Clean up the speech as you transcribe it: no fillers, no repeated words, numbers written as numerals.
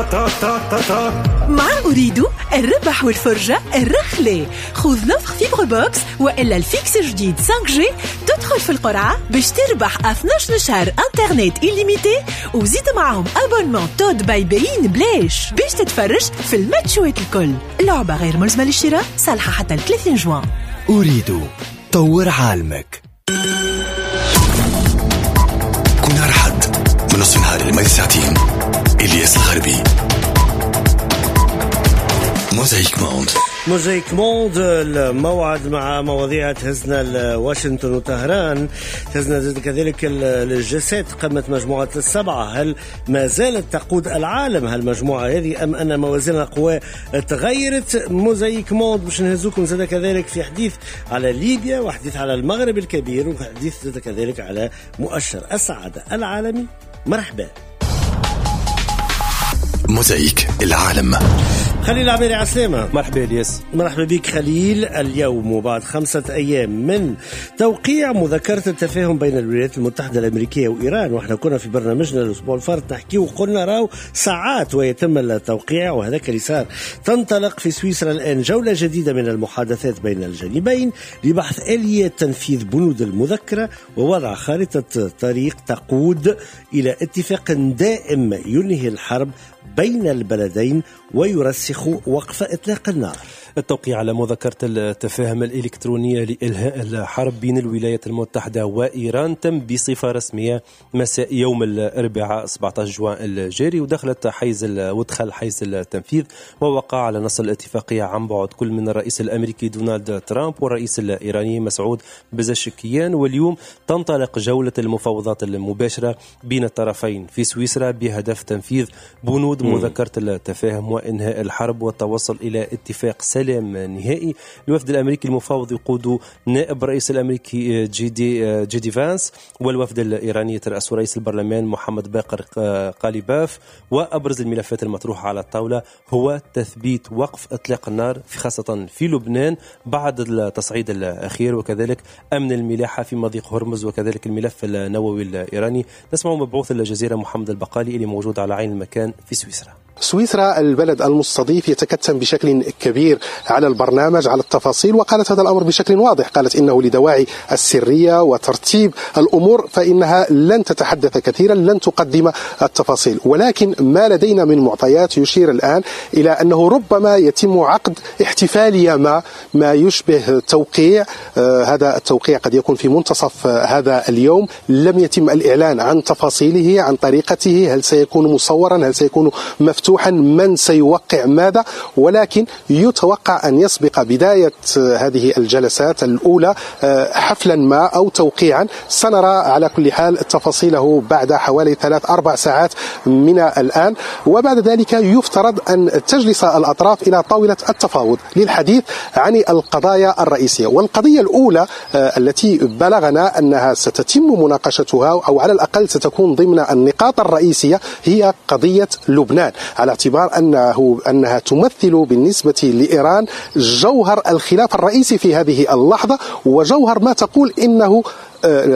مع أريد الربح والفرجة الرخلة. خذ لوفر فيبر بوكس وإلا الفيكس جديد 5G تدخل في القرعة باش تربح 12 شهر انترنت إليميتي وزيد معهم أبونمون تود باي بين بلاش باش تتفرج في الماتشوات الكل. لعبة غير ملزمة للشراء، صالحة حتى 30 جوان. أريد طور عالمك. كنا رحد من نصف النهار لمدة ساعتين. إلياس الغربي. موزايك موند الموعد مع مواضيع تهزنا لواشنطن وطهران، تهزنا كذلك الجلسات قمة مجموعة السبعة. هل ما زالت تقود العالم هالمجموعة هذه أم أن موازين القوى تغيرت؟ موزايك موند باش نهزوكم زاد كذلك في حديث على ليبيا وحديث على المغرب الكبير وحديث زاد كذلك على مؤشر السعادة العالمي. مرحبا. موزايك العالم. خليل عميري عسلامة. مرحبا الياس. مرحبا بك خليل. اليوم وبعد 5 أيام من توقيع مذكرة التفاهم بين الولايات المتحدة الأمريكية وإيران، وإحنا كنا في برنامجنا الأسبوع الفارط نحكي وقلنا راو ساعات ويتم التوقيع، وهذاك اللي صار. تنطلق في سويسرا الآن جولة جديدة من المحادثات بين الجانبين لبحث آليات تنفيذ بنود المذكرة ووضع خارطة طريق تقود إلى اتفاق دائم ينهي الحرب بين البلدين ويرسخ وقف إطلاق النار. التوقيع على مذكرة التفاهم الإلكترونية لإنهاء الحرب بين الولايات المتحدة وإيران تم بصفة رسمية مساء يوم الأربعاء 17 جوان الجاري، ودخلت ودخل حيز التنفيذ، ووقع على نص الاتفاقية عن بعد كل من الرئيس الأمريكي دونالد ترامب والرئيس الإيراني مسعود بزشكيان. واليوم تنطلق جولة المفاوضات المباشرة بين الطرفين في سويسرا بهدف تنفيذ بنود مذكرة التفاهم وإنهاء الحرب والتوصل إلى اتفاق سلام نهائي. الوفد الأمريكي المفاوض يقود نائب الرئيس الأمريكي جيدي فانس، والوفد الإيراني يترأسه رئيس البرلمان محمد باقر قاليباف. وأبرز الملفات المطروحة على الطاولة هو تثبيت وقف إطلاق النار خاصة في لبنان بعد التصعيد الأخير، وكذلك أمن الملاحة في مضيق هرمز، وكذلك الملف النووي الإيراني. نسمع مبعوث الجزيرة محمد البقالي اللي موجود على عين المكان في سويسرا. سويسرا البلد المستضيف يتكتم بشكل كبير على البرنامج، على التفاصيل، وقالت هذا الأمر بشكل واضح. قالت إنه لدواعي السرية وترتيب الأمور فإنها لن تتحدث كثيرا، لن تقدم التفاصيل، ولكن ما لدينا من معطيات يشير الآن إلى أنه ربما يتم عقد احتفالية ما يشبه توقيع. هذا التوقيع قد يكون في منتصف هذا اليوم. لم يتم الإعلان عن تفاصيله، عن طريقته، هل سيكون مصورا، هل سيكون مفتوحا، من سيوقع ماذا، ولكن يتوقع أن يسبق بداية هذه الجلسات الأولى حفلا ما أو توقيعا. سنرى على كل حال تفاصيله بعد حوالي 3-4 ساعات من الآن، وبعد ذلك يفترض أن تجلس الأطراف إلى طاولة التفاوض للحديث عن القضايا الرئيسية. والقضية الأولى التي بلغنا أنها ستتم مناقشتها أو على الأقل ستكون ضمن النقاط الرئيسية هي قضية لبنان، على اعتبار أنها تمثل بالنسبة لإيران جوهر الخلاف الرئيسي في هذه اللحظة، وجوهر ما تقول إنه